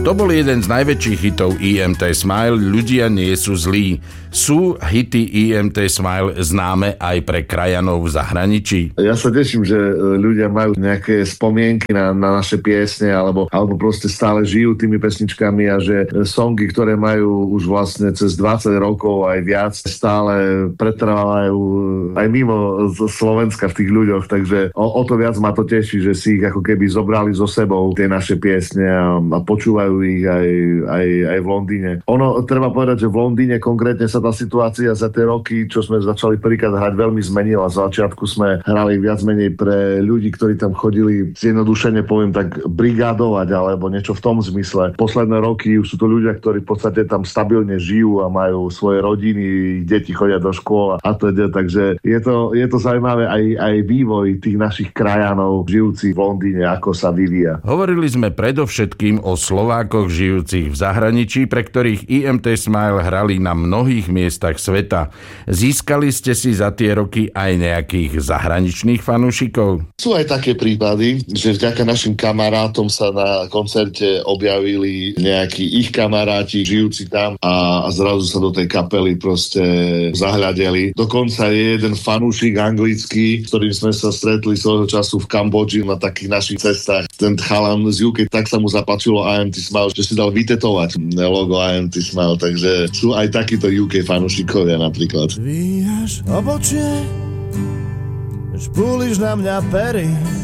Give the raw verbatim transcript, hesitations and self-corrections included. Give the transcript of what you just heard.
To bol jeden z najväčších hitov í em té Smile, Ľudia nie sú zlí. Sú hity í em té Smile známe aj pre krajanov v zahraničí? Ja sa teším, že ľudia majú nejaké spomienky na, na naše piesne, alebo, alebo proste stále žijú tými pesničkami a že songy, ktoré majú už vlastne cez dvadsať rokov aj viac, stále pretrvávajú aj mimo Slovenska v tých ľuďoch, takže o, o to viac ma to teší, že si ich ako keby zobrali so sebou tie naše piesne a, a počúvajú ich aj, aj, aj v Londýne. Ono, treba povedať, že v Londýne konkrétne sa tá situácia za tie roky, čo sme začali prvýkrát hrať, veľmi zmenila. Z začiatku sme hrali viac menej pre ľudí, ktorí tam chodili, zjednodušene poviem tak, brigádovať alebo niečo v tom zmysle. Posledné roky už sú to ľudia, ktorí v podstate tam stabilne žijú a majú svoje rodiny, deti chodia do škôl a teda. Takže je to, je to zaujímavé aj, aj vývoj tých našich krajanov žijúcich v Londýne, ako sa vyvíja. Hovorili sme predovšetkým o Slovákoch žijúcich v zahraničí, pre ktorých í em té Smile hrali na mnohých miestach sveta. Získali ste si za tie roky aj nejakých zahraničných fanúšikov? Sú aj také prípady, že vďaka našim kamarátom sa na koncerte objavili nejakí ich kamaráti žijúci tam a zrazu sa do tej kapely proste zahľadeli. Dokonca je jeden fanúšik anglický, s ktorým sme sa stretli svojho času v Kambodži na takých našich cestách. Ten chalan z ú ká, tak sa mu zapáčilo í em té Smile, že si dal vytetovať logo í em té Smile, takže sú aj takíto ú ká fanúšikovia napríklad. Víjaš obočie, špúliš na mňa pery,